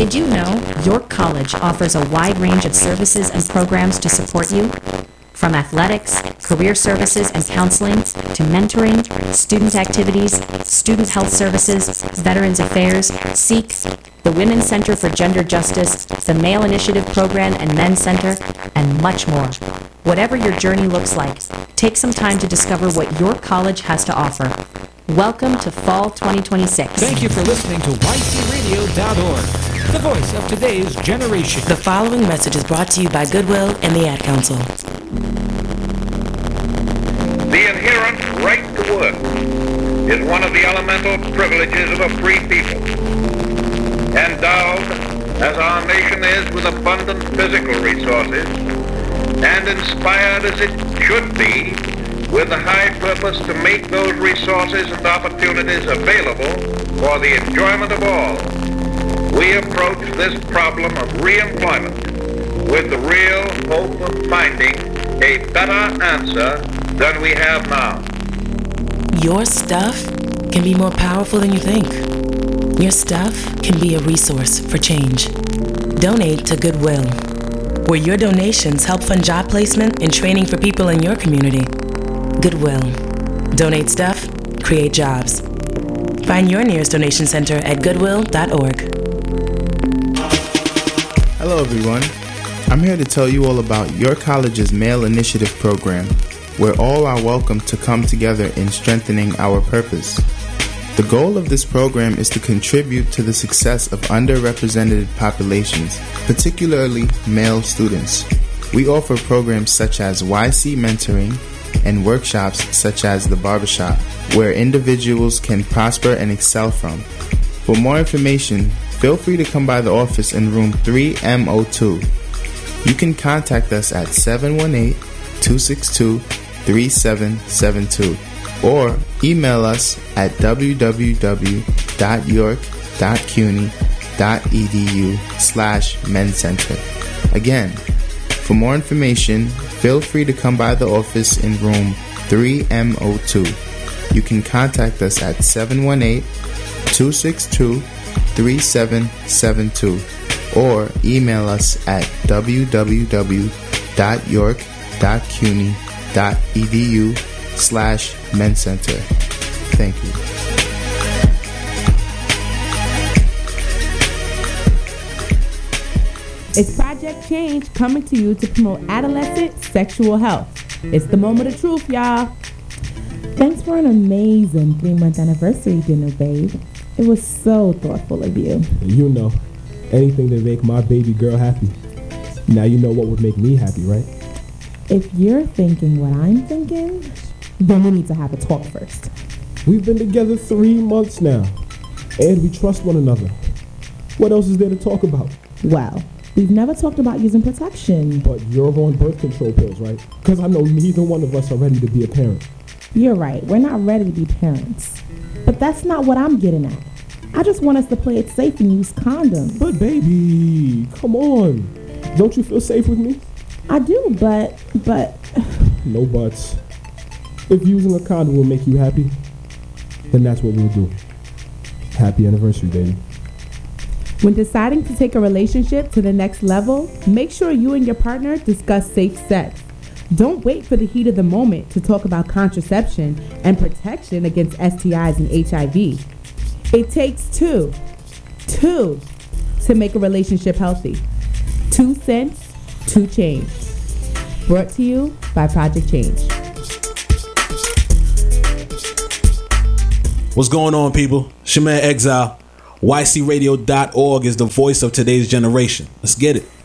Did you know York College offers a wide range of services and programs to support you? From athletics, career services and counseling, to mentoring, student activities, student health services, Veterans Affairs, SEEK, the Women's Center for Gender Justice, the Male Initiative Program and Men's Center, and much more. Whatever your journey looks like, take some time to discover what your college has to offer. Welcome to Fall 2026. Thank you for listening to YCRadio.org, the voice of today's generation. The following message is brought to you by Goodwill and the Ad Council. The inherent right to work is one of the elemental privileges of a free people. Endowed, as our nation is, with abundant physical resources, and inspired as it should be with the high purpose to make those resources and opportunities available for the enjoyment of all, we approach this problem of reemployment with the real hope of finding a better answer than we have now. Your stuff can be more powerful than you think. Your stuff can be a resource for change. Donate to Goodwill, where your donations help fund job placement and training for people in your community. Goodwill. Donate stuff, create jobs. Find your nearest donation center at goodwill.org. Hello everyone. I'm here to tell you all about your college's Male Initiative program, where all are welcome to come together in strengthening our purpose. The goal of this program is to contribute to the success of underrepresented populations, particularly male students. We offer programs such as YC Mentoring and workshops such as The Barbershop, where individuals can prosper and excel from. For more information, feel free to come by the office in room 3M02. You can contact us at 718-262-3772 or email us at www.york.cuny.edu/men's-center. Again, for more information, feel free to come by the office in room 3M02. You can contact us at 718-262-3772 or email us at www.york.cuny.edu/men's-center. Thank you. It's Project Change coming to you to promote adolescent sexual health. It's the moment of truth, y'all. Thanks for an amazing 3-month anniversary dinner, babe. It was so thoughtful of you. You know, anything to make my baby girl happy. Now you know what would make me happy, right? If you're thinking what I'm thinking, then we need to have a talk first. We've been together 3 months now, and we trust one another. What else is there to talk about? Well, we've never talked about using protection. But you're on birth control pills, right? Because I know neither one of us are ready to be a parent. You're right, we're not ready to be parents. But that's not what I'm getting at. I just want us to play it safe and use condoms. But baby, come on. Don't you feel safe with me? I do, but... No buts. If using a condom will make you happy, then that's what we'll do. Happy anniversary, baby. When deciding to take a relationship to the next level, make sure you and your partner discuss safe sex. Don't wait for the heat of the moment to talk about contraception and protection against STIs and HIV. It takes two to make a relationship healthy. 2 cents, 2 change. Brought to you by Project Change. What's going on, people? It's your man Exile. YCRadio.org is the voice of today's generation. Let's get it.